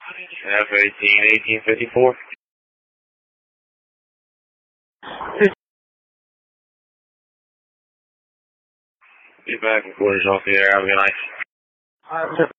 F-18, 1854. Get back in quarters off the air. Have a good night.